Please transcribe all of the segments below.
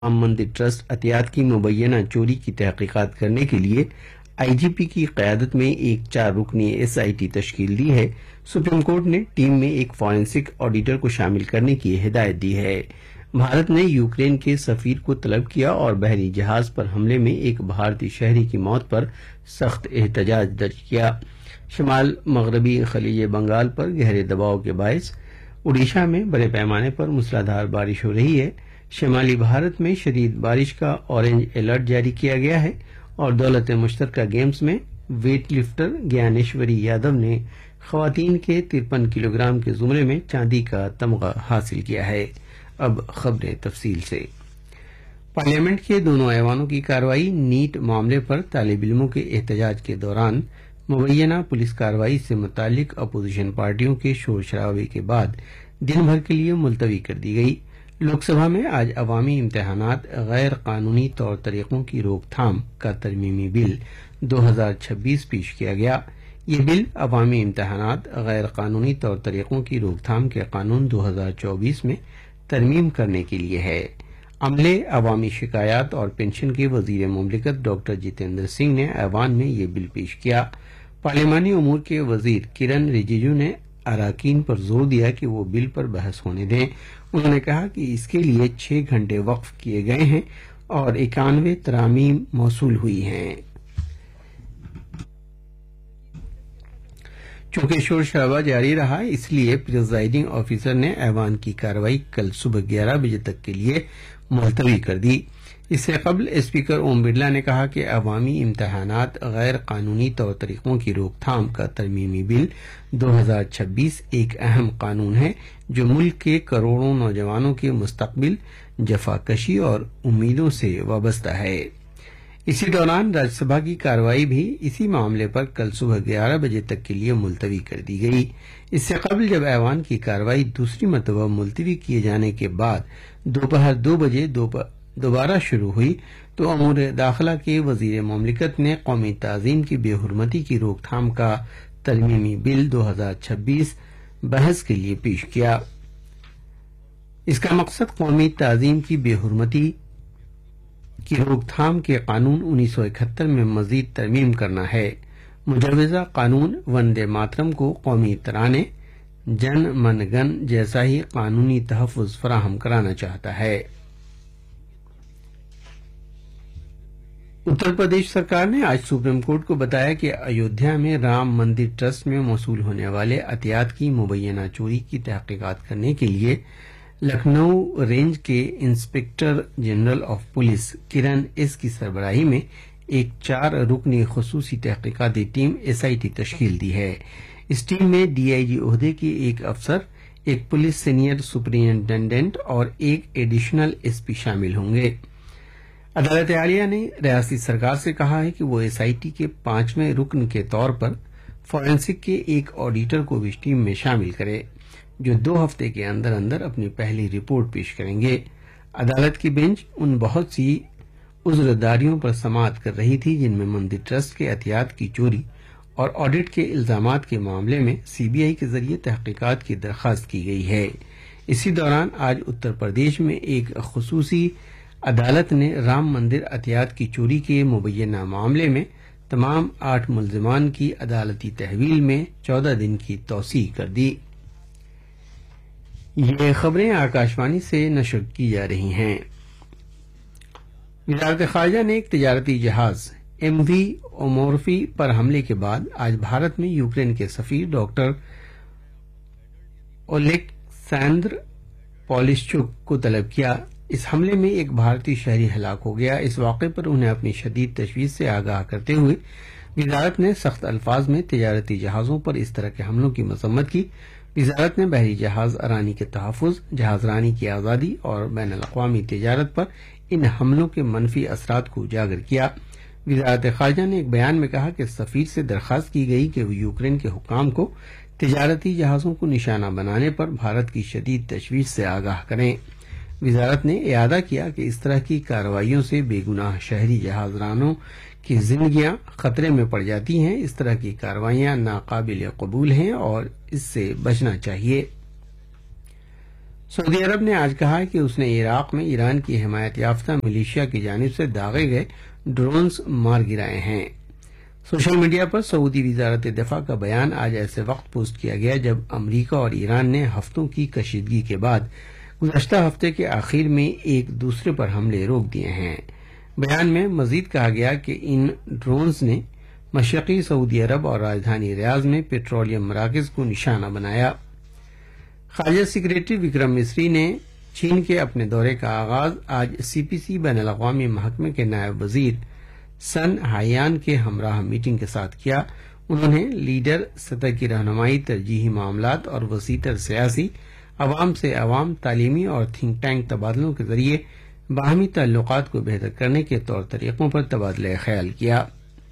رام مندر ٹرسٹ عطیات کی مبینہ چوری کی تحقیقات کرنے کے لیے آئی جی پی کی قیادت میں ایک 4 رکنی ایس آئی ٹی تشکیل دی ہے۔ سپریم کورٹ نے ٹیم میں ایک فورینسک آڈیٹر کو شامل کرنے کی ہدایت دی ہے۔ بھارت نے یوکرین کے سفیر کو طلب کیا اور بحری جہاز پر حملے میں ایک بھارتی شہری کی موت پر سخت احتجاج درج کیا۔ شمال مغربی خلیج بنگال پر گہرے دباؤ کے باعث اڈیشہ میں بڑے پیمانے پر موسلادھار بارش ہو رہی ہے۔ شمالی بھارت میں شدید بارش کا اورنج الرٹ جاری کیا گیا ہے اور دولت مشترکہ گیمز میں ویٹ لفٹر گیانیشوری یادو نے خواتین کے 53 کلو گرام کے زمرے میں چاندی کا تمغہ حاصل کیا ہے۔ اب خبریں تفصیل سے۔ پارلیمنٹ کے دونوں ایوانوں کی کارروائی نیٹ معاملے پر طالب علموں کے احتجاج کے دوران مبینہ پولیس کارروائی سے متعلق اپوزیشن پارٹیوں کے شور شرابے کے بعد دن بھر کے لیے ملتوی کر دی گئی۔ لوک سبھا میں آج عوامی امتحانات غیر قانونی طور طریقوں کی روک تھام کا ترمیمی بل 2026 پیش کیا گیا۔ یہ بل عوامی امتحانات غیر قانونی طور طریقوں کی روک تھام کے قانون 2024 میں ترمیم کرنے کے لیے ہے۔ عملے، عوامی شکایات اور پنشن کے وزیر مملکت ڈاکٹر جتیندر سنگھ نے ایوان میں یہ بل پیش کیا۔ پارلیمانی امور کے وزیر کرن رجیجو نے اراکین پر زور دیا کہ وہ بل پر بحث ہونے دیں۔ انہوں نے کہا کہ اس کے لیے 6 گھنٹے وقف کیے گئے ہیں اور 91 ترامیم موصول ہوئی ہیں۔ چونکہ شور شرابہ جاری رہا اس لیے پریزائڈنگ آفیسر نے ایوان کی کارروائی کل صبح 11 بجے تک کے لیے ملتوی کر دی۔ اس سے قبل اسپیکر اوم برلا نے کہا کہ عوامی امتحانات غیر قانونی طور طریقوں کی روک تھام کا ترمیمی بل 2026 ایک اہم قانون ہے جو ملک کے کروڑوں نوجوانوں کے مستقبل، جفاکشی اور امیدوں سے وابستہ ہے۔ اسی دوران راجیہ سبھا کی کارروائی بھی اسی معاملے پر کل صبح 11 بجے تک کے لیے ملتوی کر دی گئی۔ اس سے قبل جب ایوان کی کارروائی دوسری مرتبہ ملتوی کیے جانے کے بعد دوپہر 2 بجے دوبارہ شروع ہوئی تو امور داخلہ کے وزیر مملکت نے قومی تعظیم کی بے حرمتی کی روک تھام کا ترمیمی بل 2026 بحث کے لیے پیش کیا۔ اس کا مقصد قومی تعظیم کی بے حرمتی کی روک تھام کے قانون 1971 میں مزید ترمیم کرنا ہے۔ مجوزہ قانون وندے ماترم کو قومی ترانے، جن من گن جیسا ہی قانونی تحفظ فراہم کرانا چاہتا ہے۔ اتر پردیش سرکار نے آج سپریم کورٹ کو بتایا کہ ایودھیا میں رام مندر ٹرسٹ میں موصول ہونے والے عطیات کی مبینہ چوری کی تحقیقات کرنے کے لیے لکھنؤ رینج کے انسپکٹر جنرل آف پولیس کرن ایس کی سربراہی میں ایک 4 رکنی خصوصی تحقیقاتی ٹیم ایس آئی ٹی تشکیل دی ہے۔ اس ٹیم میں ڈی آئی جی عہدے کے ایک افسر، ایک پولیس سینئر سپرنٹینڈنٹ اور ایک ایڈیشنل ایس پی شامل ہوں گے۔ عدالت عالیہ نے ریاستی سرکار سے کہا ہے کہ وہ ایس آئی ٹی کے 5ویں رکن کے طور پر فورینسک کے ایک آڈیٹر کو بھی ٹیم میں شامل کرے جو 2 ہفتے کے اندر اندر اپنی پہلی رپورٹ پیش کریں گے۔ عدالت کی بینچ ان بہت سی عذرداریوں پر سماعت کر رہی تھی جن میں مندر ٹرسٹ کے عطیات کی چوری اور آڈٹ کے الزامات کے معاملے میں سی بی آئی کے ذریعے تحقیقات کی درخواست کی گئی ہے۔ اسی دوران آج اتر پردیش میں ایک خصوصی عدالت نے رام مندر عطیات کی چوری کے مبینہ معاملے میں تمام 8 ملزمان کی عدالتی تحویل میں 14 دن کی توسیع کر دی۔ یہ خبریں آکاشوانی سے نشر کی جا رہی ہیں۔ وزارت خارجہ نے ایک تجارتی جہاز ایم وی اومورفی پر حملے کے بعد آج بھارت میں یوکرین کے سفیر ڈاکٹر اولیکسandر پولشچک کو طلب کیا۔ اس حملے میں ایک بھارتی شہری ہلاک ہو گیا۔ اس واقعے پر انہیں اپنی شدید تشویش سے آگاہ کرتے ہوئے وزارت نے سخت الفاظ میں تجارتی جہازوں پر اس طرح کے حملوں کی مذمت کی۔ وزارت نے بحری جہاز رانی کے تحفظ، جہاز رانی کی آزادی اور بین الاقوامی تجارت پر ان حملوں کے منفی اثرات کو اجاگر کیا۔ وزارت خارجہ نے ایک بیان میں کہا کہ سفیر سے درخواست کی گئی کہ وہ یوکرین کے حکام کو تجارتی جہازوں کو نشانہ بنانے پر بھارت کی شدید تشویش سے آگاہ کریں۔ وزارت نے اعادہ کیا کہ اس طرح کی کارروائیوں سے بے گناہ شہری جہاز رانوں کی زندگیاں خطرے میں پڑ جاتی ہیں۔ اس طرح کی کارروائیاں ناقابل قبول ہیں اور اس سے بچنا چاہیے۔ سعودی عرب نے آج کہا کہ اس نے عراق میں ایران کی حمایت یافتہ ملیشیا کی جانب سے داغے گئے ڈرونز مار گرائے ہیں۔ سوشل میڈیا پر سعودی وزارت دفاع کا بیان آج ایسے وقت پوسٹ کیا گیا جب امریکہ اور ایران نے ہفتوں کی کشیدگی کے بعد گزشتہ ہفتے کے آخر میں ایک دوسرے پر حملے روک دیے ہیں۔ بیان میں مزید کہا گیا کہ ان ڈرونز نے مشرقی سعودی عرب اور راجدھانی ریاض میں پیٹرولیم مراکز کو نشانہ بنایا۔ خارجہ سیکریٹری وکرم مسری نے چین کے اپنے دورے کا آغاز آج سی پی سی بین الاقوامی محکمے کے نائب وزیر سن ہائیان کے ہمراہ میٹنگ کے ساتھ کیا۔ انہوں نے لیڈر سطح کی رہنمائی، ترجیحی معاملات اور وسیع تر سیاسی، عوام سے عوام، تعلیمی اور تھنک ٹینک تبادلوں کے ذریعے باہمی تعلقات کو بہتر کرنے کے طور طریقوں پر تبادلہ خیال کیا۔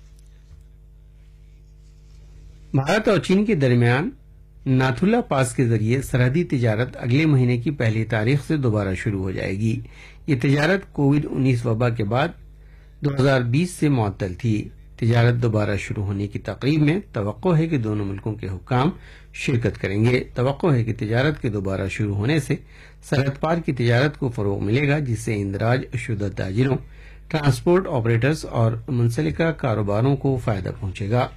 بھارت اور چین کے درمیان ناتھولا پاس کے ذریعے سرحدی تجارت اگلے مہینے کی پہلی تاریخ سے دوبارہ شروع ہو جائے گی۔ یہ تجارت کووڈ-19 وبا کے بعد 2020 سے معطل تھی۔ تجارت دوبارہ شروع ہونے کی تقریب میں توقع ہے کہ دونوں ملکوں کے حکام شرکت کریں گے۔ توقع ہے کہ تجارت کے دوبارہ شروع ہونے سے سرحد پار کی تجارت کو فروغ ملے گا، جس سے اندراج شدہ تاجروں، ٹرانسپورٹ آپریٹرز اور منسلکہ کاروباروں کو فائدہ پہنچے گا۔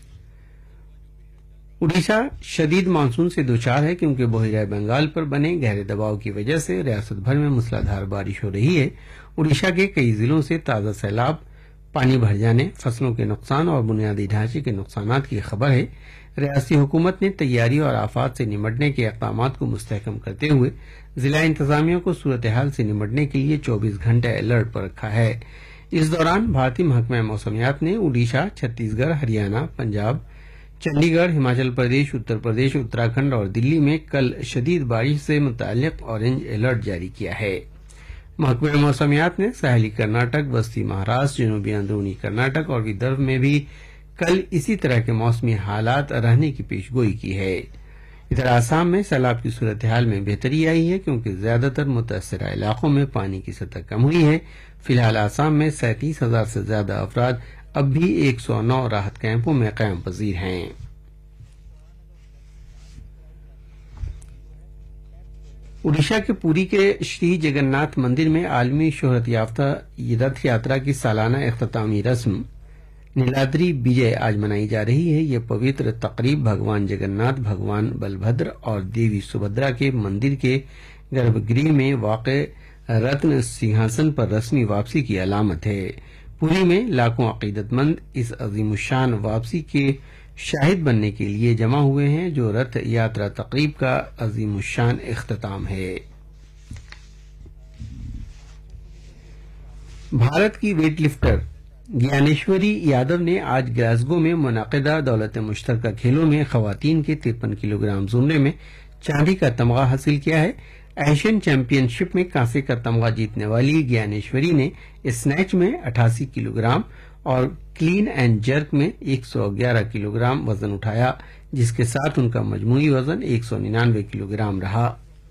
اڈیشہ شدید مانسون سے دوچار ہے کیونکہ بحیرہ بنگال پر بنے گہرے دباؤ کی وجہ سے ریاست بھر میں موسلا دھار بارش ہو رہی ہے۔ اڈیشہ کے کئی ضلعوں سے تازہ سیلاب، پانی بھر جانے، فصلوں کے نقصان اور بنیادی ڈھانچے کے نقصانات کی خبر ہے۔ ریاستی حکومت نے تیاری اور آفات سے نمٹنے کے اقدامات کو مستحکم کرتے ہوئے ضلع انتظامیہ کو صورتحال سے نمٹنے کے لیے 24 گھنٹے الرٹ پر رکھا ہے۔ اس دوران بھارتی محکمہ موسمیات نے اڈیشہ، چھتیس گڑھ، ہریانہ، پنجاب، چنڈی گڑھ، ہماچل پردیش، اتر پردیش، اتراکھنڈ اور دلی میں کل شدید بارش سے متعلق اورنج الرٹ جاری کیا ہے۔ محکمہ موسمیات نے ساحلی کرناٹک، وسطی مہاراشٹر، جنوبی اندرونی کرناٹک اور ودربھ میں بھی کل اسی طرح کے موسمی حالات رہنے کی پیش گوئی کی ہے۔ ادھر آسام میں سیلاب کی صورتحال میں بہتری آئی ہے کیونکہ زیادہ تر متاثرہ علاقوں میں پانی کی سطح کم ہوئی ہے۔ فی الحال آسام میں 37,000 سے زیادہ افراد اب بھی 109 راحت کیمپوں میں قیام پذیر ہیں۔ اڈیشہ کے پوری کے شری جگن ناتھ مندر میں عالمی شہرت یافتہ رتھ یاترا کی سالانہ اختتامی رسم نیلادری وجے آج منائی جا رہی ہے۔ یہ پوتر تقریب بھگوان جگن ناتھ، بھگوان بلبھدر اور دیوی سبھدرا کے مندر کے گربھ گرہ میں واقع رتن سنگھاسن پر رسمی واپسی کی علامت ہے۔ پوری میں لاکھوں عقیدت مند اس عظیم الشان واپسی کے شاہد بننے کے لیے جمع ہوئے ہیں، جو رتھ یاترا تقریب کا عظیم الشان اختتام ہے۔ بھارت کی ویٹ لفٹر گیانیشوری یادو نے آج گلاسگو میں منعقدہ دولت مشترکہ کھیلوں میں خواتین کے 53 کلو گرام زمرے میں چاندی کا تمغہ حاصل کیا ہے۔ ایشین چیمپئن شپ میں کانسے کا تمغہ جیتنے والی گیانیشوری نے اسنیچ میں 88 کلو گرام اور کلین اینڈ جرک میں 111 کلو گرام وزن اٹھایا، جس کے ساتھ ان کا مجموعی وزن 199 کلو گرام رہا۔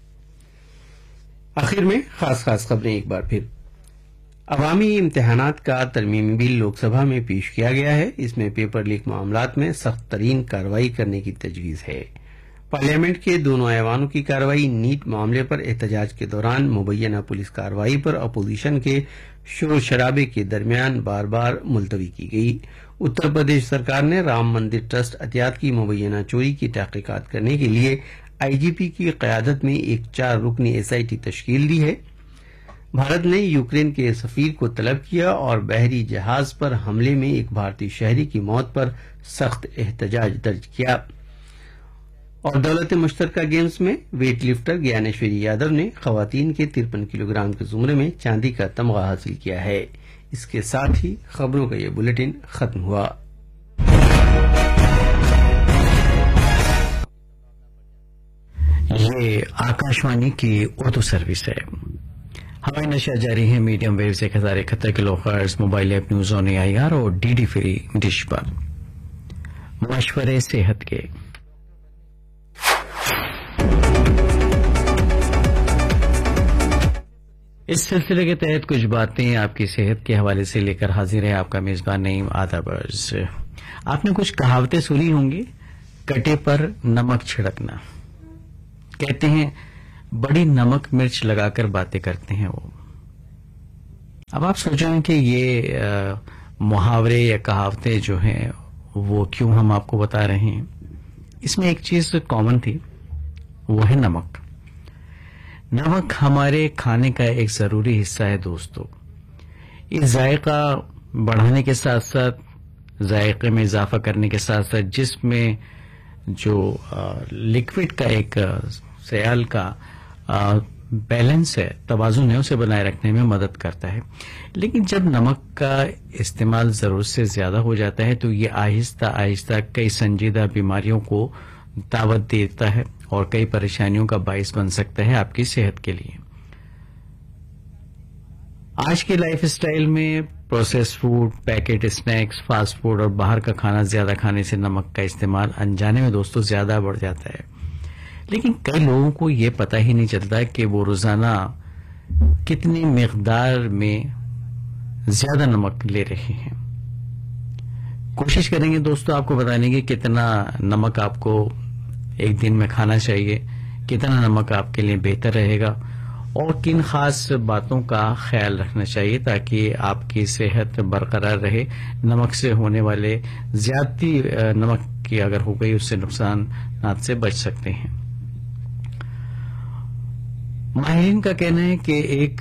آخر میں خاص خبریں ایک بار پھر۔ عوامی امتحانات کا ترمیمی بل لوک سبھا میں پیش کیا گیا ہے۔ اس میں پیپر لیک معاملات میں سخت ترین کارروائی کرنے کی تجویز ہے۔ پارلیمنٹ کے دونوں ایوانوں کی کارروائی نیٹ معاملے پر احتجاج کے دوران مبینہ پولیس کارروائی پر اپوزیشن کے شور شرابے کے درمیان بار بار ملتوی کی گئی۔ اتر پردیش سرکار نے رام مندر ٹرسٹ عطیات کی مبینہ چوری کی تحقیقات کرنے کے لیے آئی جی پی کی قیادت میں ایک 4 رکنی ایس آئی ٹی تشکیل دی ہے۔ بھارت نے یوکرین کے سفیر کو طلب کیا اور بحری جہاز پر حملے میں ایک بھارتی شہری کی موت پر سخت احتجاج درج کیا۔ اور دولت مشترکہ گیمز میں ویٹ لفٹر گیانیشوری یادو نے خواتین کے 53 کلو گرام کے زمرے میں چاندی کا تمغہ حاصل کیا ہے۔ اس کے ساتھ ہی خبروں کا یہ بلیٹن ختم ہوا۔ یہ آکاشوانی کی اردو سروس ہے۔ ہماری نشریات جاری ہیں میڈیم ویو سے 1071 کلو hertz, mobile app news on AIR اور DD فری ڈش پر۔ مشورے صحت کے اس سلسلے کے تحت کچھ باتیں آپ کی صحت کے حوالے سے لے کر حاضر ہے آپ کا میزبان نعیم آدابرز۔ آپ نے کچھ کہاوتیں سنی ہوں گی۔ کٹے پر نمک چھڑکنا، کہتے ہیں बड़ी नमक मिर्च लगाकर बातें करते हैं वो। अब आप सोच रहे हैं कि ये मुहावरे या कहावतें जो हैं वो क्यों हम आपको बता रहे हैं। इसमें एक चीज कॉमन थी, वो है नमक। नमक हमारे खाने का एक जरूरी हिस्सा है दोस्तों। इस जायका बढ़ाने के साथ साथ, जायके में इजाफा करने के साथ साथ, जिसमें जो लिक्विड का एक सयाल का बैलेंस है, तवाजुन है, उसे बनाए रखने में मदद करता है। लेकिन जब नमक का इस्तेमाल जरूरत से ज्यादा हो जाता है तो ये आहिस्ता आहिस्ता कई संजीदा बीमारियों को दावत देता है और कई परेशानियों का बाइस बन सकता है आपकी सेहत के लिए। आज के लाइफ स्टाइल में process food, packet snacks, fast food और बाहर का खाना ज्यादा खाने से नमक का इस्तेमाल अनजाने में दोस्तों ज्यादा बढ़ जाता है। लेकिन कई लोगों को ये पता ही नहीं चलता कि वो रोजाना कितनी मिकदार में ज्यादा नमक ले रहे हैं। कोशिश करेंगे दोस्तों आपको बताने की कितना नमक आपको एक दिन में खाना चाहिए, कितना नमक आपके लिए बेहतर रहेगा और किन खास बातों का ख्याल रखना चाहिए ताकि आपकी सेहत बरकरार रहे। नमक से होने वाले ज्यादती नमक की अगर हो गई उससे नुकसान से बच सकते हैं। माहिरीन का कहना है कि एक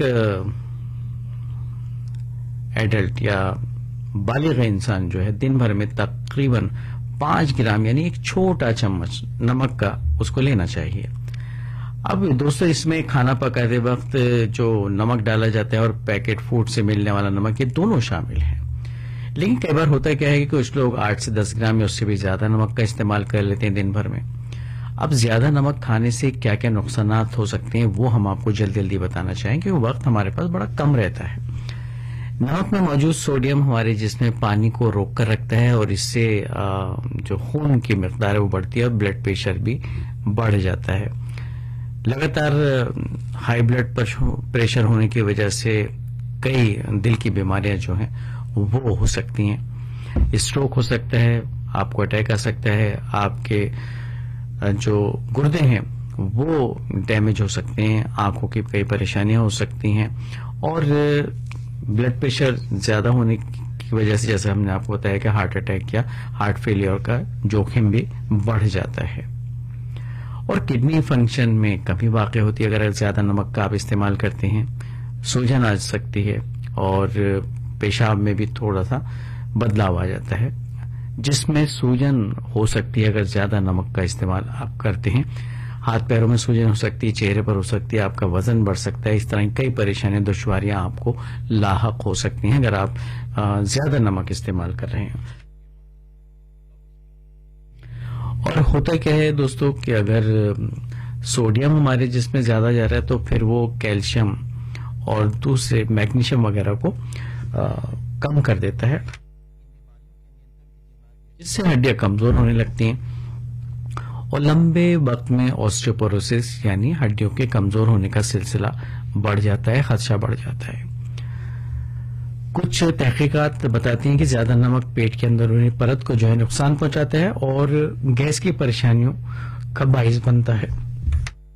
एडल्ट या बालिग इंसान जो है दिन भर में तकरीबन 5 ग्राम यानी एक छोटा चम्मच नमक का उसको लेना चाहिए। अब दोस्तों इसमें खाना पकाते वक्त जो नमक डाला जाता है और पैकेट फूड से मिलने वाला नमक, ये दोनों शामिल हैं। लेकिन कई बार होता क्या है कि कुछ लोग 8 से 10 ग्राम या उससे भी ज्यादा नमक का इस्तेमाल कर लेते हैं दिन भर में। अब ज्यादा नमक खाने से क्या क्या नुकसान हो सकते हैं वो हम आपको जल्दी जल्दी बताना चाहेंगे क्योंकि वक्त हमारे पास बड़ा कम रहता है। नमक में मौजूद सोडियम हमारे जिस्म में पानी को रोक कर रखता है और इससे जो खून की मिकदार है वो बढ़ती है और ब्लड प्रेशर भी बढ़ जाता है। लगातार हाई ब्लड प्रेशर होने की वजह से कई दिल की बीमारियां जो हैं वो हो सकती हैं। स्ट्रोक हो सकता है, आपको अटैक आ सकता है, आपके जो गुर्दे हैं वो डैमेज हो सकते हैं, आंखों की कई परेशानियां हो सकती हैं और ब्लड प्रेशर ज्यादा होने की वजह से जैसे हमने आपको बताया कि हार्ट अटैक या हार्ट फेलियर का जोखिम भी बढ़ जाता है। और किडनी फंक्शन में कमी वाक़ई होती है अगर ज्यादा नमक का आप इस्तेमाल करते हैं। सूजन आ सकती है और पेशाब में भी थोड़ा सा बदलाव आ जाता है, जिसमें सूजन हो सकती है अगर ज्यादा नमक का इस्तेमाल आप करते हैं। हाथ पैरों में सूजन हो सकती है, चेहरे पर हो सकती है, आपका वजन बढ़ सकता है। इस तरह की कई परेशानियां, दुश्वारियां आपको लाहक हो सकती हैं अगर आप ज्यादा नमक इस्तेमाल कर रहे हैं। और होता क्या है दोस्तों कि अगर सोडियम हमारे जिस्म में ज्यादा जा रहा है तो फिर वो कैल्शियम और दूसरे मैग्नीशियम वगैरह को कम कर देता है, जिससे हड्डियां कमजोर होने लगती हैं और लंबे वक्त में ऑस्टियोपोरोसिस यानी हड्डियों के कमजोर होने का सिलसिला बढ़ जाता है, खदशा बढ़ जाता है। कुछ तहकीकात बताती हैं कि ज्यादा नमक पेट के अंदरूनी परत को जो है नुकसान पहुंचाता है और गैस की परेशानियों का बाइस बनता है।